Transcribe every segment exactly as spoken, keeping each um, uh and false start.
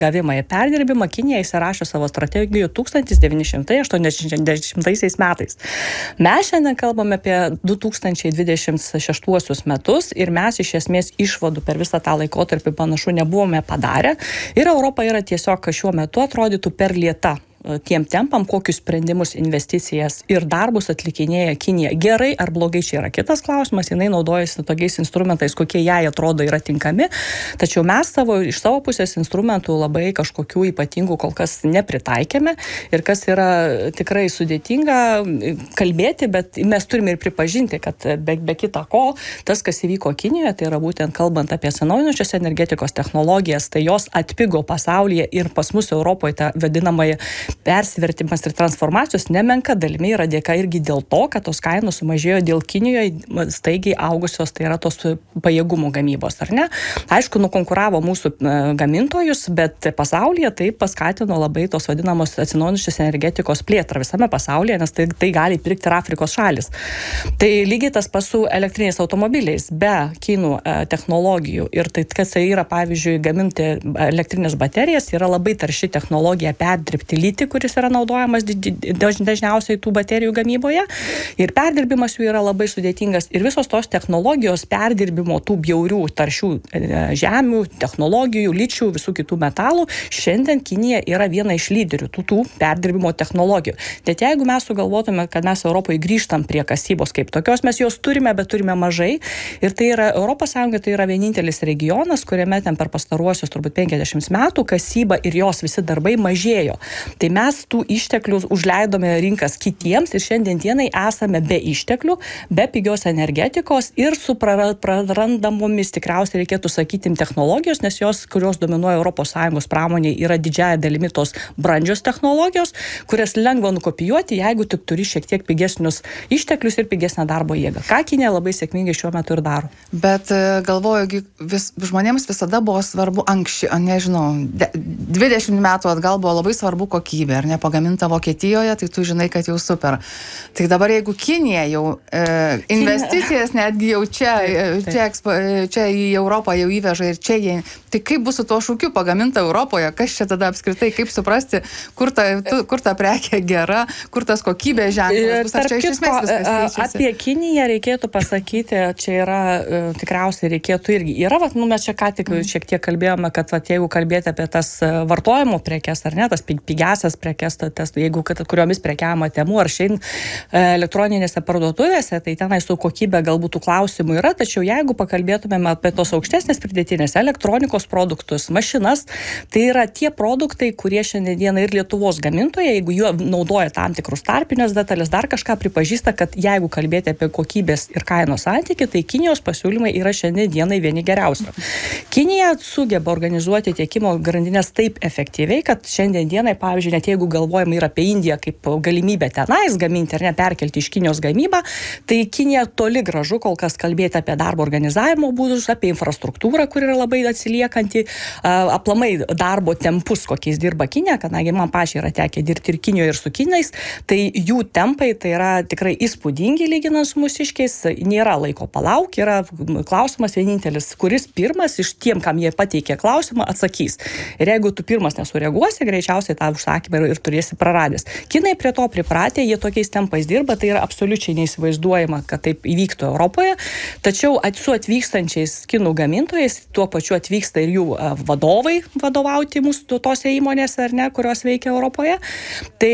gavimą ir perdirbimą Kinija įsirašė savo strategijų tūkstantis devyni šimtai aštuoniasdešimtaisiais metais. Mes šiandien kalbame apie du tūkstančiai dvidešimt šeštuosius metus ir mes iš esmės išvadų per visą tą laikotarpį panašu nebuvome padarę ir Europa yra tiesiog šiuo metu atrodytų per lėta tiem tempam, kokius sprendimus, investicijas ir darbus atlikinėja Kinija. Gerai ar blogai čia yra kitas klausimas, jinai naudojasi tokiais instrumentais, kokie jai atrodo yra tinkami, tačiau mes savo, iš savo pusės instrumentų labai kažkokių ypatingų kol kas nepritaikėme ir kas yra tikrai sudėtinga kalbėti, bet mes turime ir pripažinti, kad be, be kita ko, tas, kas įvyko Kinijoje, tai yra būtent kalbant apie atsinaujinančios energetikos technologijas, tai jos atpigo pasaulyje ir pas mus Europoje tą vadinamąją persivertimas ir transformacijos nemenka dalimi yra dėka irgi dėl to, kad tos kainos sumažėjo dėl Kinijoje staigiai augusios, tai yra tos pajėgumų gamybos, ar ne? Aišku, nukonkuravo mūsų gamintojus, bet pasaulyje tai paskatino labai tos vadinamos atsinaujinančios energetikos plėtrą visame pasaulyje, nes tai, tai gali pirkti ir Afrikos šalis. Tai lygiai tas pats su elektriniais automobiliais, be kinų technologijų ir tai, kas tai yra, pavyzdžiui, gaminti elektrinės baterijas, yra labai tarši technologija perdirbti litį, kuris yra naudojamas dažniausiai tų baterijų gamyboje ir perdirbimas jų yra labai sudėtingas ir visos tos technologijos perdirbimo tų bjaurių taršių žemių, technologijų, ličių, visų kitų metalų, šiandien Kinija yra viena iš lyderių tų, tų perdirbimo technologijų. Bet jeigu mes sugalvotume, kad mes Europoje grįžtam prie kasybos kaip tokios, mes jos turime, bet turime mažai ir tai yra, Europos Sąjunga tai yra vienintelis regionas, kuriame ten per pastaruosius turbūt penkiasdešimt metų kasyba ir jos visi darbai mažėjo. Tai mes tų išteklių užleidome rinkas kitiems ir šiandien dienai esame be išteklių, be pigios energetikos ir su prarandamomis tikriausiai reikėtų sakyti technologijos, nes jos, kurios dominuoja Europos Sąjungos pramonėje, yra didžiąja dalimi tos brandžios technologijos, kurias lengva nukopijuoti, jeigu tik turi šiek tiek pigesnius išteklius ir pigesnę darbo jėgą. Ką Kinija labai sėkmingai šiuo metu ir daro. Bet galvoju, vis, žmonėms visada buvo svarbu anksčiau, nežinau, dvidešimt metų atgal buvo labai svarbu kokybė, ar ne, pagaminta Vokietijoje, tai tu žinai, kad jau super. Tai dabar jeigu Kinija jau e, investicijas netgi jau čia, taip, taip. Čia, ekspo, čia į Europą jau įveža ir čia jie, tai kaip bus su tuo šūkiu pagaminta Europoje, kas čia tada apskritai, kaip suprasti, kur ta, tu, kur ta prekė gera, kur tas kokybė ženklas bus, ar čia iš esmės viskas keičiasi? Apie Kiniją reikėtų pasakyti, čia yra tikriausiai reikėtų irgi. Yra, vat, nu, mes čia ką tik mm. šiek tiek kalbėjome, kad vat, jeigu kalbėti apie tas vartojimo prekes, ar ne, tas pigiasias prekes, tas, jeigu kad, kuriomis prekiavimo temų, ar šiandien elektroninėse parduotuvėse, tai tenai su kokybė galbūt tų klausimų yra, tačiau jeigu pakalbėtumėme apie tos aukštesnės pridėtinės elektronikos produktus, mašinas, tai yra tie produktai, kurie šiandieną ir Lietuvos gamintojai, jeigu jie naudoja tam tikrus tarpinės detalės, dar kažką pripažįsta, kad jeigu kalbėti apie kokybės ir kainos santykį, tai Kinijos pasiūlymai yra šiandienai vieni geriausių. Kinija sugeba organizuoti tiekimo grandinės taip efektyviai, kad šiandien dienai, pavyzdžiui, net jeigu galvojame ir apie Indiją kaip galimybę tenais gaminti ar ne perkelti iš Kinijos gamybą, tai Kinija toli gražu kol kas kalbėti apie darbo organizavimo būdus, apie infrastruktūrą, kur yra labai atsiliekanti, aplamai darbo tempus, kokiais dirba Kinija, kadangi man pačiai yra tekę dirbti ir Kinijoje, ir su kinais, tai jų tempai tai yra tikrai įspūdingi lyginant su mūsiškiais, nėra laiko palauk, yra klausimas vienintelis, kuris pirmas iš tiem, kam jie pateikė klausimą, atsakys. Ir jeigu tu pirmas nesureaguosi, greičiausiai tą užsakymą ir turėsi praradęs. Kinai prie to pripratę, jie tokiais tempais dirba, tai yra absoliučiai neįsivaizduojama, kad taip įvyktų Europoje. Tačiau su atvykstančiais kinų gamintojais, tuo pačiu atvyksta ir jų vadovai vadovauti mūsų tose įmonėse, ar ne, kurios veikia Europoje. Tai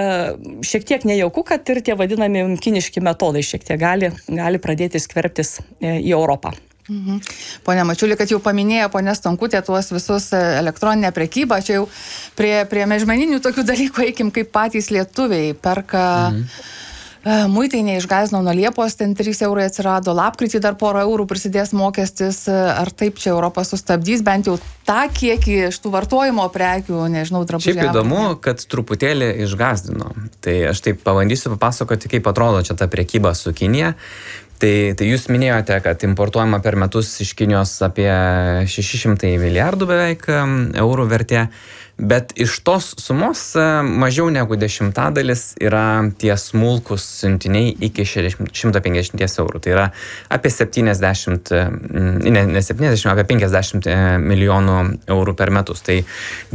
šiek tiek nejauku, kad ir tie vadinami kiniški metodai šiek tiek gali, gali pradėti skverbtis į Europą. Mhm. Pone Mačiuli, kad jau paminėjo ponė Stonkutė tuos visus elektroninę prekybą, čia jau prie, prie mažmeninių tokių dalykų eikim, kaip patys lietuviai perka mhm. muitai neišgąsdino nuo Liepos, ten trys eurai atsirado, lapkritį dar porą eurų prisidės mokestis, ar taip čia Europą sustabdys, bent jau tą kiekį iš tų vartojimo prekių, nežinau, drabužių. Šiaip įdomu, kad truputėlį išgąsdino. Tai aš taip pabandysiu papasakoti, kaip atrodo čia ta prekyba su Kinija. Tai, tai jūs minėjote, kad importuojama per metus iš Kinijos apie šeši šimtai milijardų beveik eurų vertė, bet iš tos sumos mažiau negu dešimtadalis yra tie smulkus siuntiniai iki šimto penkiasdešimt eurų. Tai yra apie septyniasdešimt, ne, ne septyniasdešimt, apie penkiasdešimt milijonų eurų per metus. Tai